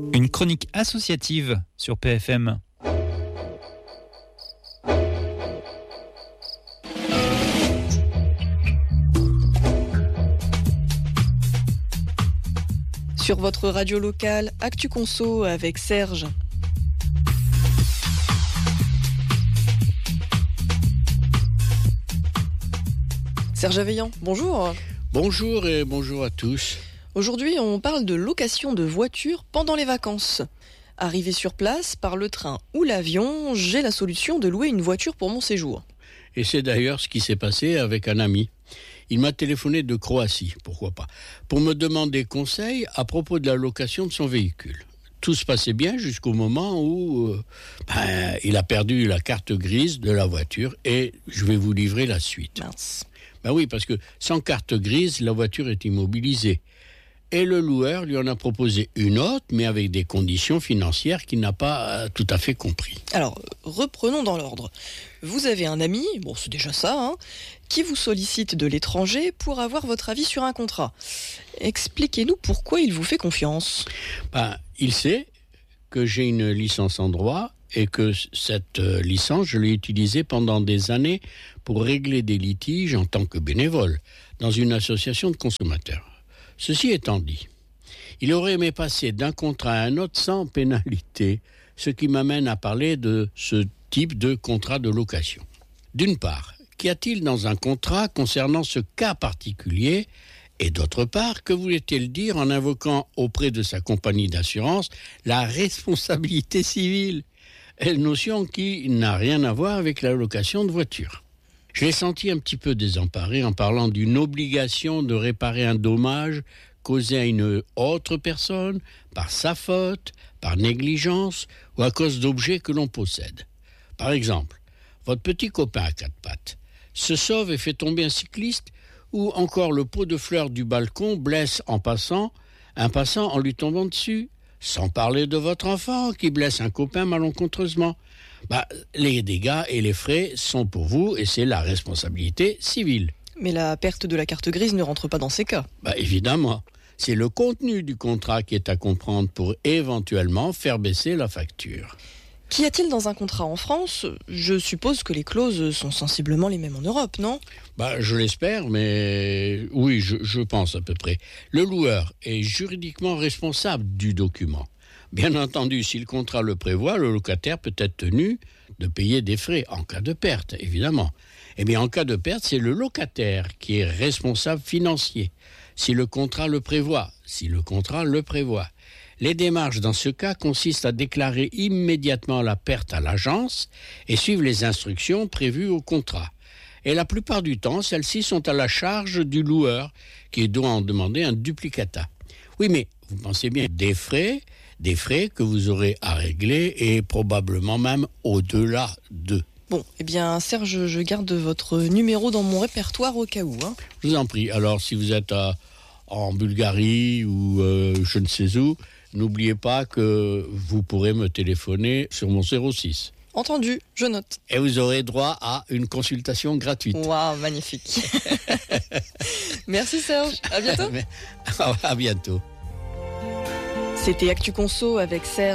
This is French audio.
Une chronique associative sur PFM. Sur votre radio locale, Actu Conso avec Serge. Serge Aveillant, bonjour. Bonjour et bonjour à tous. Aujourd'hui, on parle de location de voitures pendant les vacances. Arrivé sur place par le train ou l'avion, j'ai la solution de louer une voiture pour mon séjour. Et c'est d'ailleurs ce qui s'est passé avec un ami. Il m'a téléphoné de Croatie, pourquoi pas, pour me demander conseil à propos de la location de son véhicule. Tout se passait bien jusqu'au moment où il a perdu la carte grise de la voiture et je vais vous livrer la suite. Mince. Oui, parce que sans carte grise, la voiture est immobilisée. Et le loueur lui en a proposé une autre, mais avec des conditions financières qu'il n'a pas tout à fait compris. Alors, reprenons dans l'ordre. Vous avez un ami, bon c'est déjà ça, qui vous sollicite de l'étranger pour avoir votre avis sur un contrat. Expliquez-nous pourquoi il vous fait confiance. Il sait que j'ai une licence en droit et que cette licence, je l'ai utilisée pendant des années pour régler des litiges en tant que bénévole dans une association de consommateurs. Ceci étant dit, il aurait aimé passer d'un contrat à un autre sans pénalité, ce qui m'amène à parler de ce type de contrat de location. D'une part, qu'y a-t-il dans un contrat concernant ce cas particulier ? Et d'autre part, que voulait-il dire en invoquant auprès de sa compagnie d'assurance la responsabilité civile ? Une notion qui n'a rien à voir avec la location de voiture. Je l'ai senti un petit peu désemparé en parlant d'une obligation de réparer un dommage causé à une autre personne par sa faute, par négligence ou à cause d'objets que l'on possède. Par exemple, votre petit copain à quatre pattes se sauve et fait tomber un cycliste ou encore le pot de fleurs du balcon blesse un passant en lui tombant dessus. Sans parler de votre enfant qui blesse un copain malencontreusement. Les dégâts et les frais sont pour vous et c'est la responsabilité civile. Mais la perte de la carte grise ne rentre pas dans ces cas. Évidemment, c'est le contenu du contrat qui est à comprendre pour éventuellement faire baisser la facture. Qu'y a-t-il dans un contrat en France ? Je suppose que les clauses sont sensiblement les mêmes en Europe, non ? Je l'espère, mais oui, je pense à peu près. Le loueur est juridiquement responsable du document. Bien entendu, si le contrat le prévoit, le locataire peut être tenu de payer des frais en cas de perte, évidemment. En cas de perte, c'est le locataire qui est responsable financier. Si le contrat le prévoit. Les démarches dans ce cas consistent à déclarer immédiatement la perte à l'agence et suivre les instructions prévues au contrat. Et la plupart du temps, celles-ci sont à la charge du loueur qui doit en demander un duplicata. Oui, mais vous pensez bien des frais que vous aurez à régler et probablement même au-delà d'eux. Bon, Serge, je garde votre numéro dans mon répertoire au cas où. Je vous en prie. Alors, si vous êtes en Bulgarie ou je ne sais où, n'oubliez pas que vous pourrez me téléphoner sur mon 06. Entendu, je note. Et vous aurez droit à une consultation gratuite. Waouh, magnifique. Merci Serge, à bientôt. À bientôt. C'était Actu Conso avec Serge.